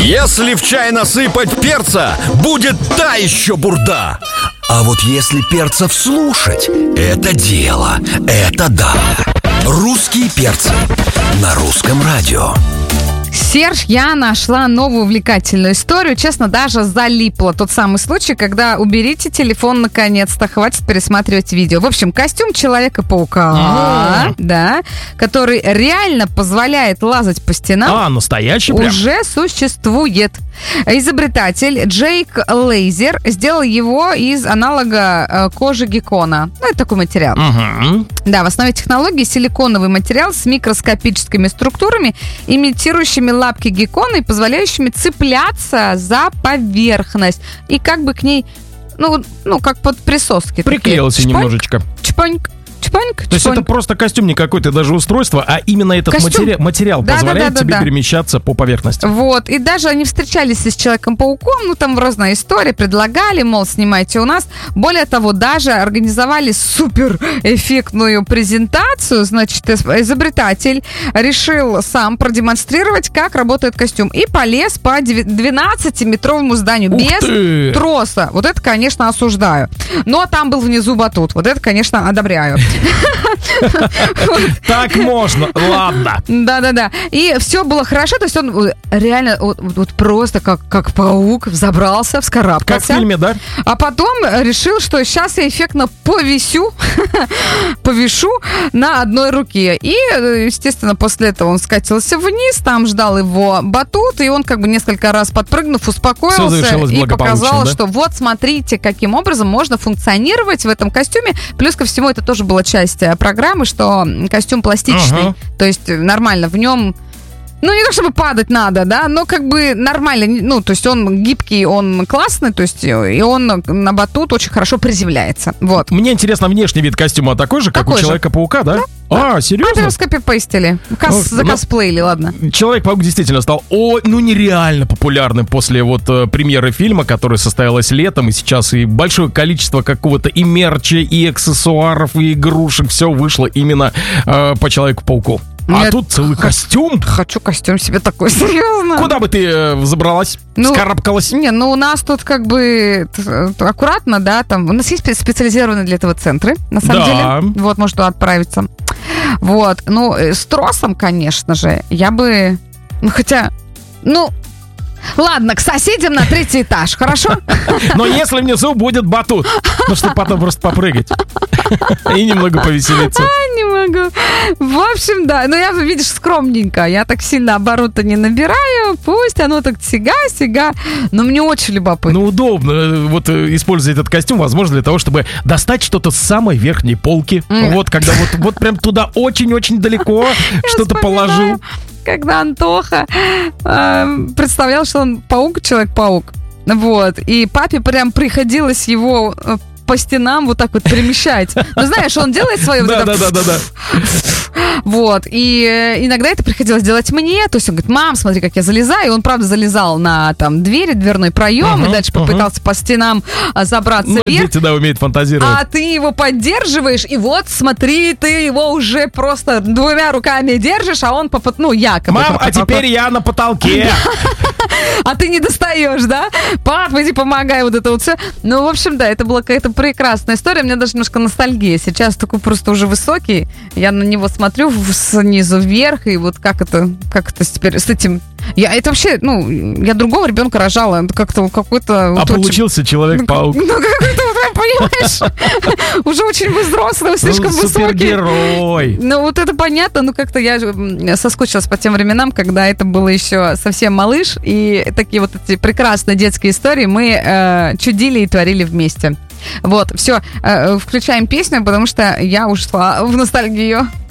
Если в чай насыпать перца, будет та еще бурда. А вот если перца вслушать, это дело, это да. Русские перцы на русском радио. Серж, я нашла новую увлекательную историю. Честно, даже залипла. Тот самый случай, когда уберите телефон наконец-то, хватит пересматривать видео. В общем, костюм Человека-паука, да, который реально позволяет лазать по стенам, настоящий прям? Уже существует. Изобретатель Джейк Лейзер сделал его из аналога кожи геккона. Ну, это такой материал. Да, в основе технологии силиконовый материал с микроскопическими структурами, имитирующими лапки геккона и позволяющими цепляться за поверхность. И как бы к ней, ну как под присоски. Приклеился немножечко. Чпоньк. То есть это просто костюм, не какое-то даже устройство, а именно этот материал позволяет тебе перемещаться по поверхности. Вот, и даже они встречались с Человеком-пауком, там разная история, предлагали, мол, снимайте у нас. Более того, даже организовали суперэффектную презентацию, значит, изобретатель решил сам продемонстрировать, как работает костюм, и полез по 12-метровому зданию без троса. Вот это, конечно, осуждаю. Но там был внизу батут. Вот это, конечно, одобряю. Так можно, ладно. Да. И все было хорошо, то есть он реально вот просто как паук взобрался, вскарабкался. Как в фильме, да? А потом решил, что сейчас я эффектно повешу на одной руке. И, естественно, после этого он скатился вниз, там ждал его батут, и он как бы несколько раз подпрыгнув, успокоился и показал, что вот смотрите, каким образом можно функционировать в этом костюме. Плюс ко всему, это тоже была часть программы, что костюм пластичный, то есть нормально в нем, ну, не то чтобы падать надо, да, но как бы нормально, ну, то есть он гибкий, он классный, то есть и он на батут очень хорошо приземляется, вот. Мне интересно, внешний вид костюма такой же, как у Человека-паука, да? Серьезно? А, скопипейстили, закосплеили, ладно. Человек-паук действительно стал, нереально популярным после вот премьеры фильма, которая состоялась летом, и сейчас и большое количество какого-то и мерча, и аксессуаров, и игрушек, все вышло именно по Человеку-пауку. Тут целый костюм. Хочу костюм себе такой, серьезно. Куда бы ты забралась? Скарабкалась? У нас тут как бы аккуратно, да, там у нас есть специализированные для этого центры, на самом деле. Вот, может туда отправиться. Вот, с тросом, конечно же, я бы, ладно, к соседям на 3-й этаж, хорошо? Но если внизу будет батут, чтобы потом просто попрыгать и немного повеселиться. Не могу. В общем, да. Я, видишь, скромненько. Я так сильно оборота не набираю. Пусть оно так сига. Но мне очень любопытно. Удобно вот использовать этот костюм, возможно, для того, чтобы достать что-то с самой верхней полки. Вот, когда вот прям туда очень-очень далеко что-то положил. Когда Антоха представлял, что он Человек-паук. Вот. И папе прям приходилось его по стенам вот так вот перемещать. Знаешь, он делает свое... Да. Вот. И иногда это приходилось делать мне. То есть он говорит: мам, смотри, как я залезаю. И он, правда, залезал на двери, дверной проем, и дальше попытался по стенам забраться вверх. Дети, умеют фантазировать. А ты его поддерживаешь, и вот, смотри, ты его уже просто 2 руками держишь, а он якобы... Мам, а теперь я на потолке. А ты не достаешь, да? Пап, иди помогай, вот это вот все. В общем, да, это была какая-то прекрасная история. У меня даже немножко ностальгия. Сейчас такой просто уже высокий. Я на него смотрю снизу вверх, и вот как это теперь с этим... Это вообще, я другого ребенка рожала. Как-то какой-то... получился Человек-паук. Какой-то, понимаешь, уже очень взрослый, слишком высокий. Супергерой. Вот это понятно, как-то я соскучилась по тем временам, когда это было еще совсем малыш, и такие вот эти прекрасные детские истории мы чудили и творили вместе. Вот, все, включаем песню, потому что я ушла в ностальгию.